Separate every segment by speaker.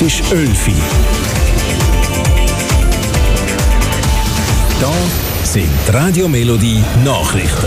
Speaker 1: ist 11 Uhr. Da sind Radio Melodie Nachrichten.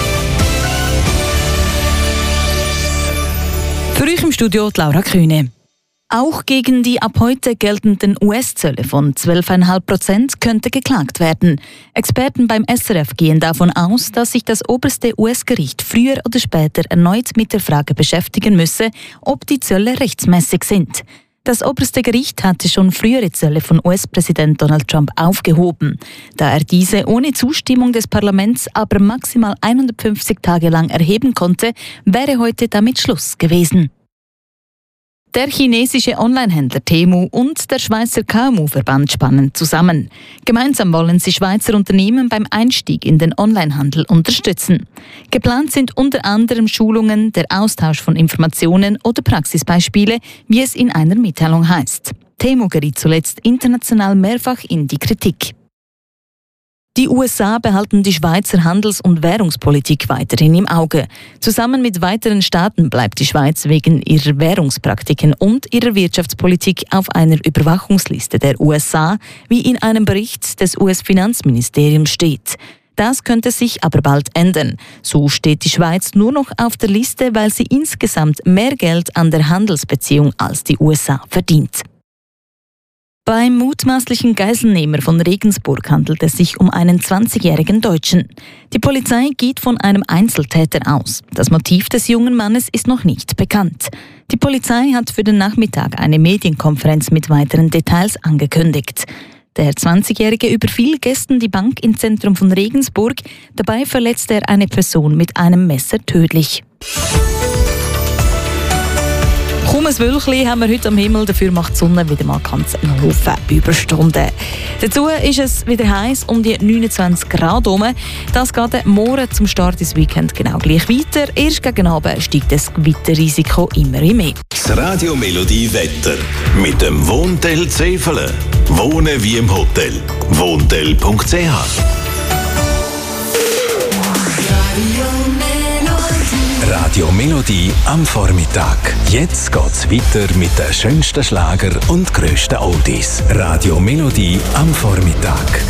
Speaker 2: Für euch im Studio Laura Kühne. Auch gegen die ab heute geltenden US-Zölle von 12,5% könnte geklagt werden. Experten beim SRF gehen davon aus, dass sich das oberste US-Gericht früher oder später erneut mit der Frage beschäftigen müsse, ob die Zölle rechtmäßig sind. Das oberste Gericht hatte schon frühere Zölle von US-Präsident Donald Trump aufgehoben. Da er diese ohne Zustimmung des Parlaments aber maximal 150 Tage lang erheben konnte, wäre heute damit Schluss gewesen. Der chinesische Onlinehändler Temu und der Schweizer KMU-Verband spannen zusammen. Gemeinsam wollen sie Schweizer Unternehmen beim Einstieg in den Onlinehandel unterstützen. Geplant sind unter anderem Schulungen, der Austausch von Informationen oder Praxisbeispiele, wie es in einer Mitteilung heißt. Temu geriet zuletzt international mehrfach in die Kritik. Die USA behalten die Schweizer Handels- und Währungspolitik weiterhin im Auge. Zusammen mit weiteren Staaten bleibt die Schweiz wegen ihrer Währungspraktiken und ihrer Wirtschaftspolitik auf einer Überwachungsliste der USA, wie in einem Bericht des US-Finanzministeriums steht. Das könnte sich aber bald ändern. So steht die Schweiz nur noch auf der Liste, weil sie insgesamt mehr Geld an der Handelsbeziehung als die USA verdient. Beim mutmaßlichen Geiselnehmer von Regensburg handelt es sich um einen 20-jährigen Deutschen. Die Polizei geht von einem Einzeltäter aus. Das Motiv des jungen Mannes ist noch nicht bekannt. Die Polizei hat für den Nachmittag eine Medienkonferenz mit weiteren Details angekündigt. Der 20-Jährige überfiel gestern die Bank im Zentrum von Regensburg. Dabei verletzte er eine Person mit einem Messer tödlich. Kaum ein Wölkchen haben wir heute am Himmel, dafür macht die Sonne wieder mal ganz einen Haufen Überstunden. Dazu ist es wieder heiß, um die 29 Grad herum. Das geht morgen zum Start des Weekend genau gleich weiter. Erst gegen Abend steigt das Gewitterrisiko immer mehr.
Speaker 1: Das Radio Melodie Wetter mit dem Wohntel Zefele. Wohnen wie im Hotel. Wohntel.ch. Radio Melodie am Vormittag. Jetzt geht's weiter mit den schönsten Schlager und grössten Oldies. Radio Melodie am Vormittag.